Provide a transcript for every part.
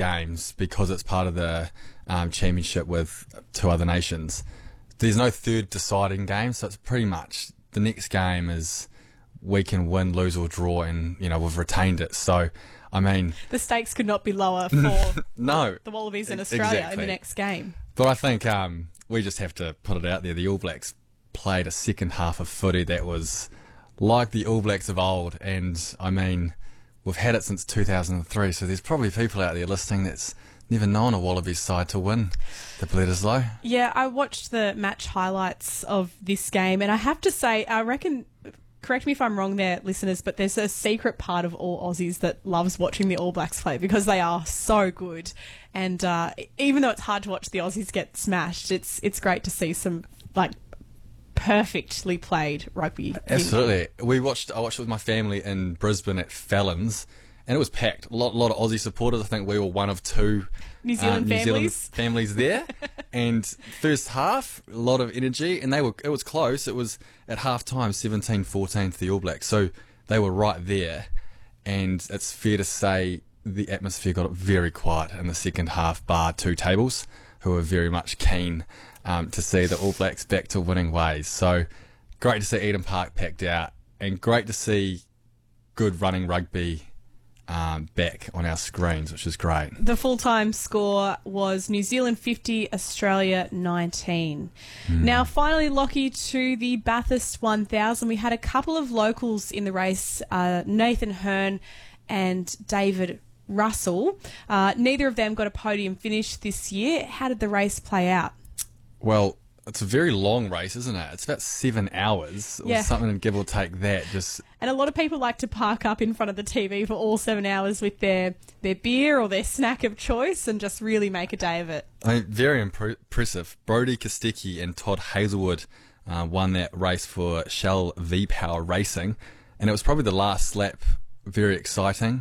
games because it's part of the championship with 2 other nations. There's no third deciding game, so it's pretty much the next game is we can win, lose or draw, and we've retained it. So, I mean, the stakes could not be lower for no, the Wallabies in Australia in the next game. But I think we just have to put it out there. The All Blacks played a second half of footy that was like the All Blacks of old, and I mean, we've had it since 2003. So there's probably people out there listening that's never known a Wallabies side to win the Bledisloe. Yeah, I watched the match highlights of this game, and I have to say, I reckon, correct me if I'm wrong there, listeners, but there's a secret part of all Aussies that loves watching the All Blacks play because they are so good. And even though it's hard to watch the Aussies get smashed, it's great to see some, perfectly played rugby. Absolutely. I watched it with my family in Brisbane at Fallon's, and it was packed. A lot of Aussie supporters. I think we were one of 2 New Zealand families there. And first half, a lot of energy, and it was close. It was at half time 17-14 to the All Blacks. So they were right there. And it's fair to say the atmosphere got very quiet in the second half, bar 2 tables, who were very much keen to see the All Blacks back to winning ways. So great to see Eden Park packed out, and great to see good running rugby back on our screens, which is great. The full-time score was New Zealand 50, Australia 19. Now, finally, Lockie, to the Bathurst 1000. We had a couple of locals in the race, Nathan Hearn and David Russell. Neither of them got a podium finish this year. How did the race play out? Well, it's a very long race, isn't it? It's about 7 hours or something, give or take that. And a lot of people like to park up in front of the TV for all 7 hours with their beer or their snack of choice and just really make a day of it. I mean, very impressive. Brodie Kostecki and Todd Hazelwood won that race for Shell V-Power Racing, and it was probably the last lap, very exciting.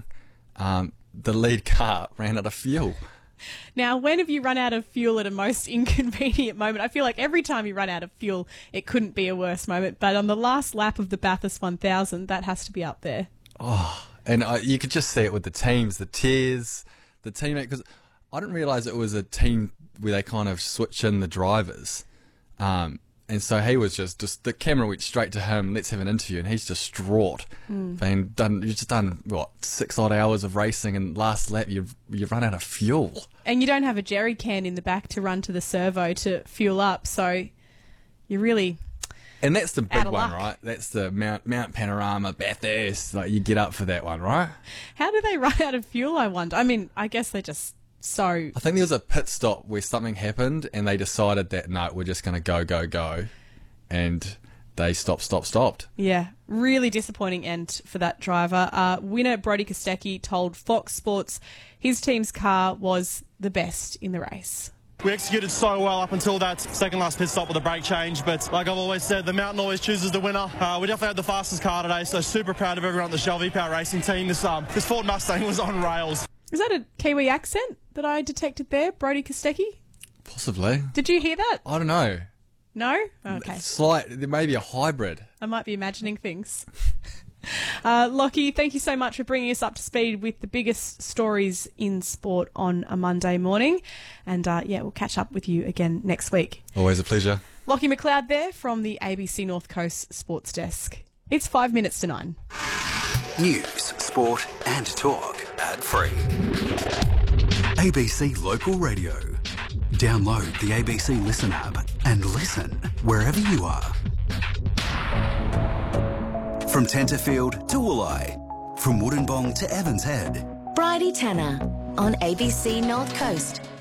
The lead car ran out of fuel. Now, when have you run out of fuel at a most inconvenient moment? I feel like every time you run out of fuel, it couldn't be a worse moment. But on the last lap of the Bathurst 1000, that has to be up there. Oh, and you could just see it with the teams, the tears, the teammate, because I didn't realise it was a team where they kind of switch in the drivers. And so he was just the camera went straight to him, let's have an interview, and he's distraught. You've just done, 6 odd hours of racing, and last lap you've run out of fuel. And you don't have a jerry can in the back to run to the servo to fuel up, so you're really And that's the big one, right? That's the Mount Panorama, Bathurst. You get up for that one, right? How do they run out of fuel, I wonder? I mean, I guess they're just... I think there was a pit stop where something happened and they decided that, no, we're just going to go. And they stopped. Yeah, really disappointing end for that driver. Winner Brodie Kostecki told Fox Sports his team's car was the best in the race. We executed so well up until that second last pit stop with the brake change, but like I've always said, the mountain always chooses the winner. We definitely had the fastest car today, so super proud of everyone on the Shell V-Power Racing team. This Ford Mustang was on rails. Is that a Kiwi accent that I detected there, Brodie Kostecki? Possibly. Did you hear that? I don't know. No? Okay. There may be a hybrid. I might be imagining things. Lockie, thank you so much for bringing us up to speed with the biggest stories in sport on a Monday morning. And we'll catch up with you again next week. Always a pleasure. Lockie McLeod there from the ABC North Coast Sports Desk. It's 5 minutes to 9. News, sport and talk. Ad-free. ABC Local Radio. Download the ABC Listen app and listen wherever you are. From Tenterfield to Wooleye. From Wollongong to Evans Head. Bridie Tanner on ABC North Coast.